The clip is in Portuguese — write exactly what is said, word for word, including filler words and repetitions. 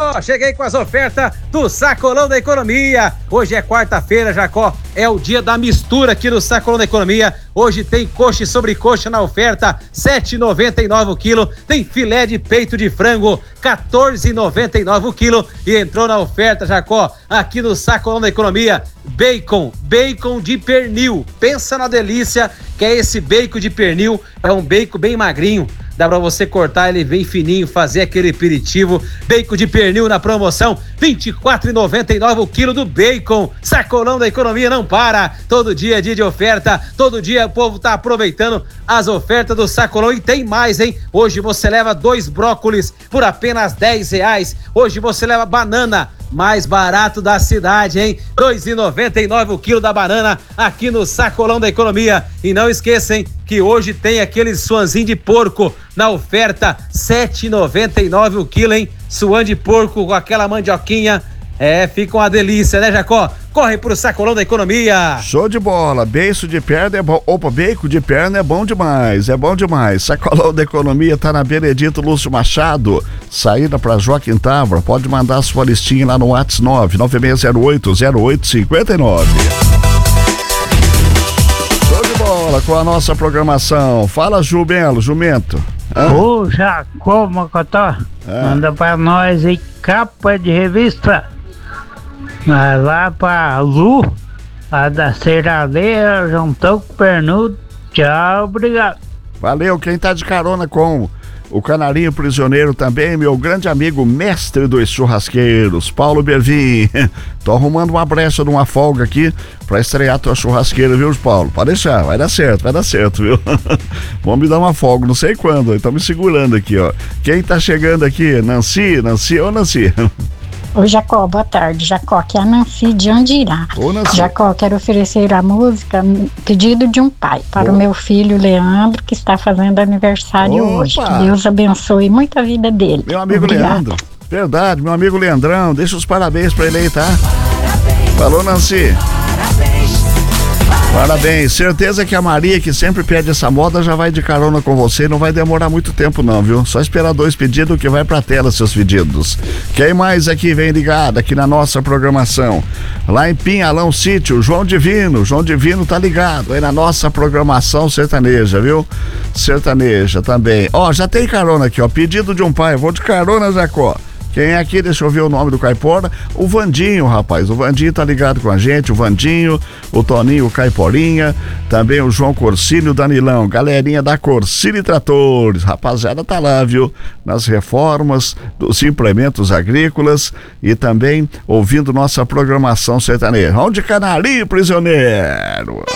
Jacó, cheguei com as ofertas do Sacolão da Economia. Hoje é quarta-feira, Jacó, é o dia da mistura aqui no Sacolão da Economia. Hoje tem coxa e sobrecoxa na oferta, sete reais e noventa e nove centavos o quilo. Tem filé de peito de frango, quatorze reais e noventa e nove centavos o quilo. E entrou na oferta, Jacó, aqui no Sacolão da Economia, bacon, bacon de pernil. Pensa na delícia que é esse bacon de pernil, é um bacon bem magrinho. Dá pra você cortar ele bem fininho, fazer aquele aperitivo. Bacon de pernil na promoção, vinte e quatro reais e noventa e nove centavos o quilo do bacon. Sacolão da Economia não para. Todo dia é dia de oferta, todo dia o povo tá aproveitando as ofertas do Sacolão. E tem mais, hein? Hoje você leva dois brócolis por apenas dez reais. Hoje você leva banana, mais barato da cidade, hein? dois reais e noventa e nove centavos o quilo da banana aqui no Sacolão da Economia. E não esqueçam que hoje tem aquele suanzinho de porco na oferta, sete reais e noventa e nove centavos o quilo, hein? Suan de porco com aquela mandioquinha. É, fica uma delícia, né, Jacó? Corre pro Sacolão da Economia. Show de bola, beiço de perna é bom. Opa, bacon de perna é bom demais, é bom demais. Sacolão da Economia tá na Benedito Lúcio Machado, saída pra Joaquim Távora. Pode mandar sua listinha lá no WhatsApp nove nove seis zero oito zero oito cinco nove. Show de bola com a nossa programação. Fala, Ju Belo, Jumento. Ô, ah. Jacó Mocotó, ah. manda pra nós aí capa de revista. Mas lá pra Lu, a da Serralheira, juntou com o Pernudo. Tchau, obrigado. Valeu, quem tá de carona com o Canarinho Prisioneiro também, meu grande amigo, mestre dos churrasqueiros, Paulo Bervin. Tô arrumando uma brecha de uma folga aqui pra estrear tua churrasqueira, viu, Paulo? Pode deixar, vai dar certo, vai dar certo, viu? Vamos me dar uma folga, não sei quando, estão me segurando aqui, ó. Quem tá chegando aqui? Nancy, Nancy ou Nancy? Ô Jacó, boa tarde. Jacó, aqui é a Nancy de Andirá. Ô, Nancy. Jacó, quero oferecer a música Pedido de um Pai para Ô. o meu filho Leandro, que está fazendo aniversário Opa. hoje. Que Deus abençoe muito a vida dele. Meu amigo Obrigada. Leandro. Verdade, meu amigo Leandrão. Deixa os parabéns pra ele aí, tá? Falou, Nancy. Parabéns, certeza que a Maria, que sempre pede essa moda, já vai de carona com você, não vai demorar muito tempo não, viu? Só esperar dois pedidos que vai pra tela seus pedidos. Quem mais aqui vem ligado aqui na nossa programação? Lá em Pinhalão Sítio, João Divino, João Divino tá ligado aí na nossa programação sertaneja, viu? Sertaneja também. Ó, já tem carona aqui, ó, pedido de um pai, vou de carona, Jacó. Quem é aqui? Deixa eu ver o nome do caipora. O Vandinho, rapaz. O Vandinho tá ligado com a gente. O Vandinho, o Toninho, o Caiporinha. Também o João Corsílio, o Danilão. Galerinha da Corsílio Tratores. Rapaziada tá lá, viu? Nas reformas dos implementos agrícolas e também ouvindo nossa programação sertaneja. Onde Canarinho Prisioneiro.